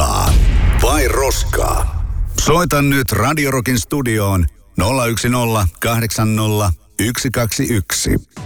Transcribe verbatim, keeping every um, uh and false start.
Kultaa vai roskaa? Soita nyt Radio Rockin studioon nolla yksi nolla kahdeksan nolla yksi kaksi yksi.